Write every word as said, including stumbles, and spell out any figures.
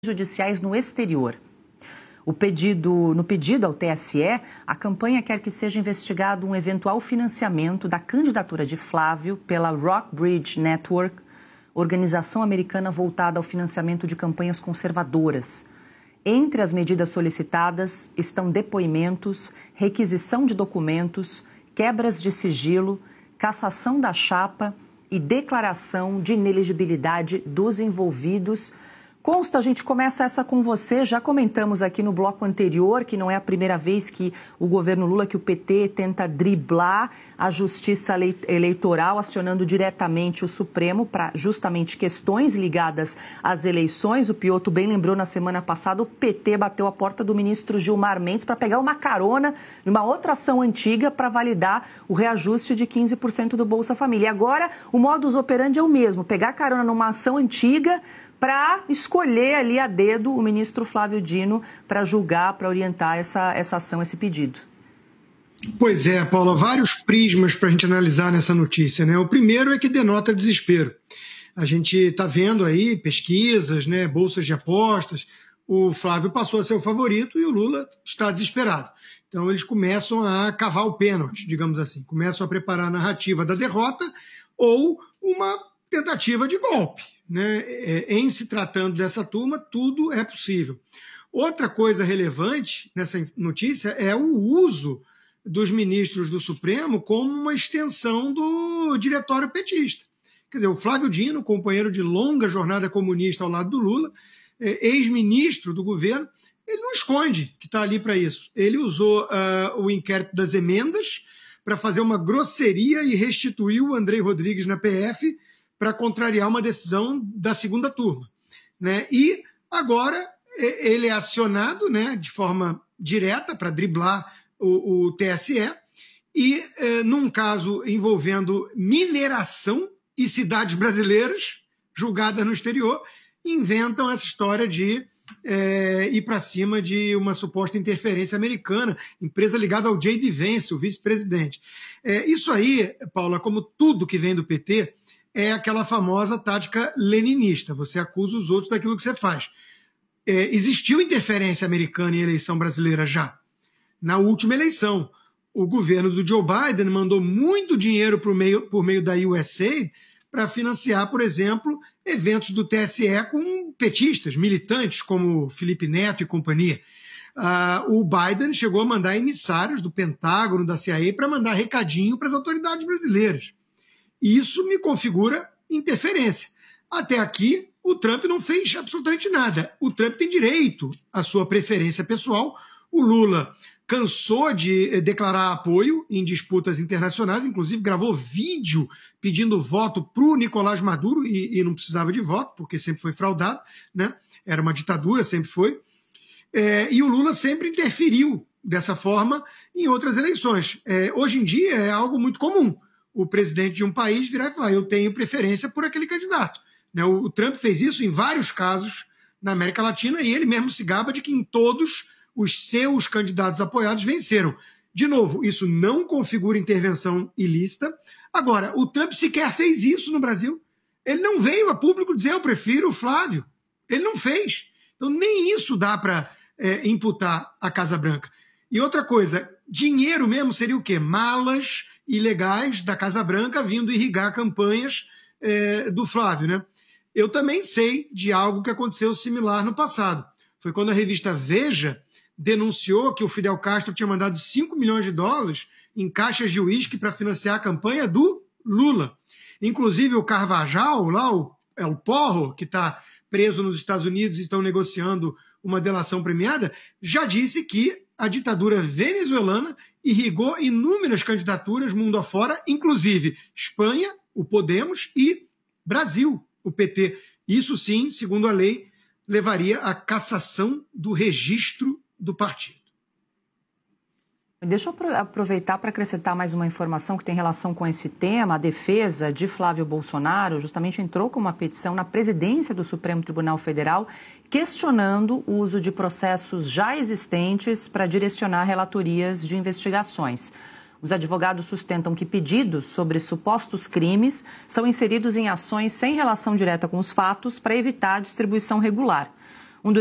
judiciais no exterior. O pedido, no pedido ao T S E, a campanha quer que seja investigado um eventual financiamento da candidatura de Flávio pela Rockbridge Network, organização americana voltada ao financiamento de campanhas conservadoras. Entre as medidas solicitadas estão depoimentos, requisição de documentos, quebras de sigilo, cassação da chapa e declaração de inelegibilidade dos envolvidos. Consta, a gente começa essa com você, já comentamos aqui no bloco anterior que não é a primeira vez que o governo Lula, que o P T tenta driblar a justiça eleitoral, acionando diretamente o Supremo para justamente questões ligadas às eleições. O Piotto bem lembrou na semana passada, o P T bateu a porta do ministro Gilmar Mendes para pegar uma carona numa outra ação antiga para validar o reajuste de quinze por cento do Bolsa Família. E agora o modus operandi é o mesmo, pegar carona numa ação antiga para escolher ali a dedo o ministro Flávio Dino para julgar, para orientar essa, essa ação, esse pedido. Pois é, Paula, vários prismas para a gente analisar nessa notícia, né? O primeiro é que denota desespero. A gente está vendo aí pesquisas, né, bolsas de apostas, o Flávio passou a ser o favorito e o Lula está desesperado. Então eles começam a cavar o pênalti, digamos assim, começam a preparar a narrativa da derrota ou uma tentativa de golpe. Né? Em se tratando dessa turma, tudo é possível. Outra coisa relevante nessa notícia é o uso dos ministros do Supremo como uma extensão do diretório petista. Quer dizer, o Flávio Dino, companheiro de longa jornada comunista ao lado do Lula, ex-ministro do governo, ele não esconde que está ali para isso. Ele usou uh, o inquérito das emendas para fazer uma grosseria e restituir o Andrei Rodrigues na P F para contrariar uma decisão da segunda turma. Né? E agora ele é acionado, né, de forma direta para driblar o, o T S E e, eh, num caso envolvendo mineração e cidades brasileiras julgadas no exterior, inventam essa história de eh, ir para cima de uma suposta interferência americana, empresa ligada ao J D. Vance, o vice-presidente. Eh, isso aí, Paula, como tudo que vem do P T, é aquela famosa tática leninista. Você acusa os outros daquilo que você faz. É, existiu interferência americana em eleição brasileira já. Na última eleição, o governo do Joe Biden mandou muito dinheiro por meio, por meio da U S A I D para financiar, por exemplo, eventos do T S E com petistas, militantes, como Felipe Neto e companhia. Ah, o Biden chegou a mandar emissários do Pentágono, da C I A, para mandar recadinho para as autoridades brasileiras. Isso me configura interferência. Até aqui, o Trump não fez absolutamente nada. O Trump tem direito à sua preferência pessoal. O Lula cansou de declarar apoio em disputas internacionais, inclusive gravou vídeo pedindo voto para o Nicolás Maduro, e, e não precisava de voto, porque sempre foi fraudado, né? Era uma ditadura, sempre foi. É, e o Lula sempre interferiu dessa forma em outras eleições. É, hoje em dia é algo muito comum o presidente de um país virar e falar: eu tenho preferência por aquele candidato. Né? O, o Trump fez isso em vários casos na América Latina e ele mesmo se gaba de que em todos os seus candidatos apoiados venceram. De novo, isso não configura intervenção ilícita. Agora, o Trump sequer fez isso no Brasil. Ele não veio a público dizer: eu prefiro o Flávio. Ele não fez. Então nem isso dá para é, imputar a Casa Branca. E outra coisa, dinheiro mesmo seria o quê? Malas ilegais da Casa Branca vindo irrigar campanhas é, do Flávio. Né? Eu também sei de algo que aconteceu similar no passado. Foi quando a revista Veja denunciou que o Fidel Castro tinha mandado cinco milhões de dólares em caixas de uísque para financiar a campanha do Lula. Inclusive o Carvajal, lá, o, é o Porro, que está preso nos Estados Unidos e estão negociando uma delação premiada, já disse que a ditadura venezuelana irrigou inúmeras candidaturas mundo afora, inclusive Espanha, o Podemos, e Brasil, o P T. Isso sim, segundo a lei, levaria à cassação do registro do partido. Deixa eu aproveitar para acrescentar mais uma informação que tem relação com esse tema. A defesa de Flávio Bolsonaro justamente entrou com uma petição na presidência do Supremo Tribunal Federal questionando o uso de processos já existentes para direcionar relatorias de investigações. Os advogados sustentam que pedidos sobre supostos crimes são inseridos em ações sem relação direta com os fatos para evitar a distribuição regular.